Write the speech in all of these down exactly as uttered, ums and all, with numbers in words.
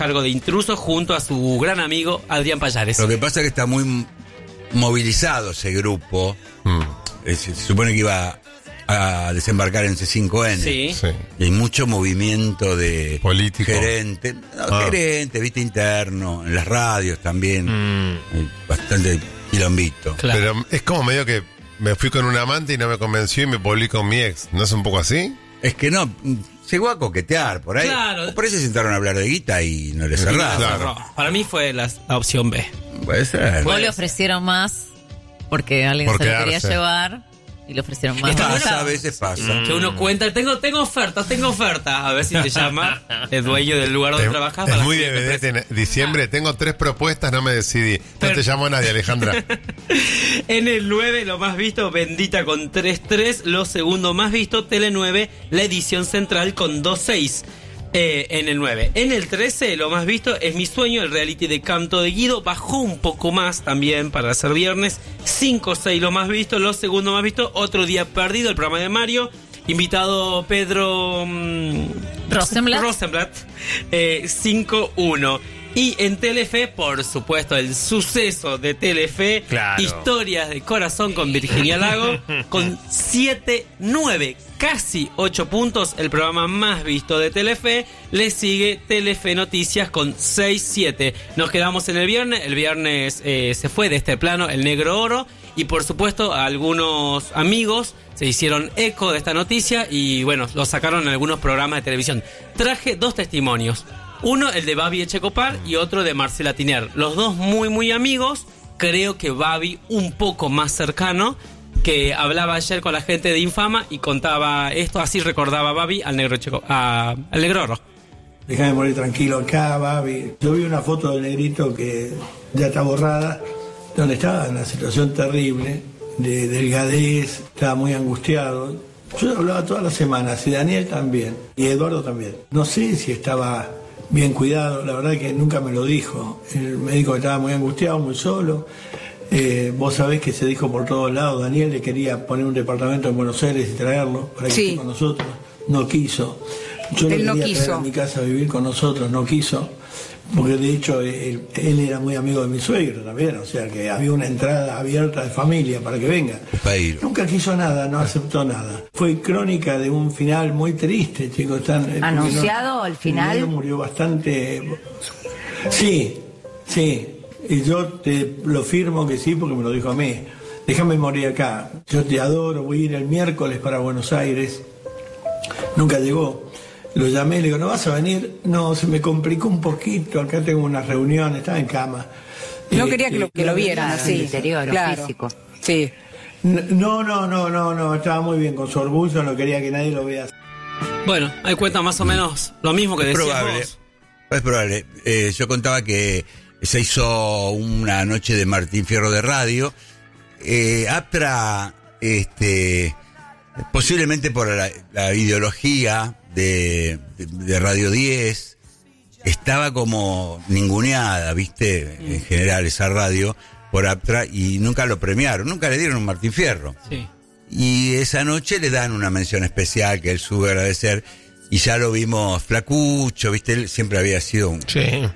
cargo de Intrusos junto a su gran amigo Adrián Pallares. Lo que pasa es que está muy movilizado ese grupo. Mm. Se, se supone que iba a desembarcar en C cinco N. Sí. Sí. Y hay mucho movimiento de político. Gerente, no, ah. gerente, viste, interno, en las radios también. Mm. Bastante quilombito. Claro. Pero es como medio que me fui con un amante y no me convenció y me volví con mi ex. ¿No es un poco así? Es que no, llegó a coquetear por ahí. Claro. O por ahí se sentaron a hablar de guita y no le cerraron. Claro. Para mí fue la, la opción B. Puede ser. O le ofrecieron más porque alguien por se lo quedarse. quería llevar y le ofrecieron más. Pasa, a veces pasa. Que uno cuenta, tengo tengo ofertas, tengo ofertas. A ver si te llama el dueño del lugar donde es, trabajas. Es para muy que de vedette en diciembre. Tengo tres propuestas, no me decidí. No Pero... te llamo nadie, Alejandra. En el nueve, lo más visto, Bendita con tres tres. Lo segundo más visto, Tele nueve, la edición central con dos seis. Eh, en el nueve. En el trece, lo más visto es Mi Sueño, el reality de Canto de Guido. Bajó un poco más también para ser viernes. cinco seis lo más visto. Lo segundo más visto, Otro Día Perdido, el programa de Mario. Invitado Pedro mmm, Rosenblatt. Rosenblatt eh, cinco uno. Y en Telefe, por supuesto, el suceso de Telefe, claro. Historias de Corazón con Virginia Lago, con siete nueve, casi ocho puntos, el programa más visto de Telefe. Le sigue Telefe Noticias con seis siete. Nos quedamos en el viernes. El viernes eh, se fue de este plano el Negro Oro. Y por supuesto, algunos amigos se hicieron eco de esta noticia y bueno, lo sacaron en algunos programas de televisión. Traje dos testimonios. Uno, el de Babi Echecopar, y otro de Marcela Tiner. Los dos muy, muy amigos. Creo que Babi un poco más cercano, que hablaba ayer con la gente de Infama y contaba esto. Así recordaba Babi al Negro Checo, a, al Negro Oro. Déjame morir tranquilo acá, Babi. Yo vi una foto del negrito que ya está borrada, donde estaba en una situación terrible, de delgadez, estaba muy angustiado. Yo hablaba todas las semanas, y Daniel también, y Eduardo también. No sé si estaba bien cuidado, la verdad que nunca me lo dijo. El médico estaba muy angustiado, muy solo. Eh, vos sabés que se dijo por todos lados, Daniel le quería poner un departamento en Buenos Aires y traerlo para que sí. esté con nosotros. No quiso. Yo Él lo no quería quiso. traer a mi casa a vivir con nosotros, no quiso. Porque de hecho él, él era muy amigo de mi suegro también, o sea que había una entrada abierta de familia para que venga. Nunca quiso nada, no aceptó nada. Fue crónica de un final muy triste, chicos. Están, ¿Anunciado no, al final? El murió bastante... Sí, sí. Y yo te lo firmo que sí porque me lo dijo a mí. Déjame morir acá. Yo te adoro, voy a ir el miércoles para Buenos Aires. Nunca llegó. Lo llamé, le digo, ¿no vas a venir? No, se me complicó un poquito, acá tengo una reunión, estaba en cama. No Eh, quería que lo, que lo vieran así. El interior, lo claro. físico. Sí. No, no, no, no, no, estaba muy bien con su orgullo, no quería que nadie lo vea. Bueno, ahí cuenta más o menos lo mismo que Es decías probable, vos. es probable. Eh, yo contaba que se hizo una noche de Martín Fierro de radio. Eh, Aptra, este, posiblemente por la, la ideología de, de, de Radio diez, estaba como ninguneada, ¿viste? Mm. En general esa radio por Aptra y nunca lo premiaron, nunca le dieron un Martín Fierro. Sí. Y esa noche le dan una mención especial que él sube a agradecer y ya lo vimos flacucho, ¿viste? Él siempre había sido un... Sí.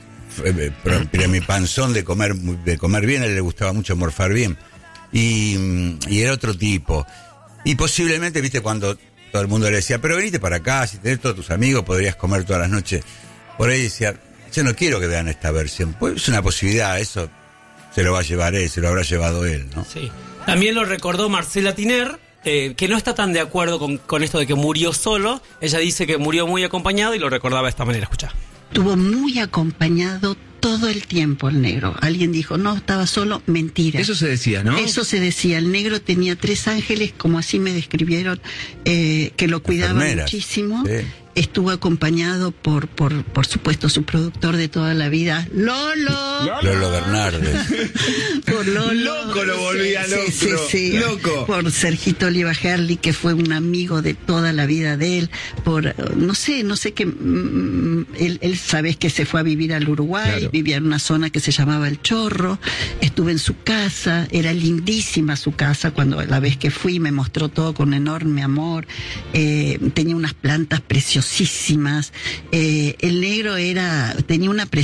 Pero mi panzón de comer de comer bien, a él le gustaba mucho morfar bien. Y, y era otro tipo. Y posiblemente, viste, cuando todo el mundo le decía, pero venite para acá, si tenés todos tus amigos, podrías comer todas las noches. Por ahí decía, yo no quiero que vean esta versión. Pues es una posibilidad, eso se lo va a llevar él, se lo habrá llevado él, ¿no? Sí. También lo recordó Marcela Tiner, eh, que no está tan de acuerdo con, con esto de que murió solo. Ella dice que murió muy acompañado y lo recordaba de esta manera. Escuchá. Estuvo muy acompañado todo el tiempo el negro. Alguien dijo, no, estaba solo, mentira. Eso se decía, ¿no? Eso se decía. El negro tenía tres ángeles, como así me describieron, eh, que lo cuidaban Enfermeras. muchísimo. Sí. Estuvo acompañado por, por, por supuesto, su productor de toda la vida, Lolo. Lolo Bernardes. Por Lolo. Loco lo volvía loco. Sí, sí, sí. Loco. Por Sergito Oliva Herli, que fue un amigo de toda la vida de él. Por, no sé, no sé qué. Mm, él, él sabes que se fue a vivir al Uruguay, Claro. vivía en una zona que se llamaba El Chorro. Estuve en su casa, era lindísima su casa. Cuando la vez que fui me mostró todo con enorme amor. Eh, tenía unas plantas preciosas. talentosísimas. Eh, el negro era tenía una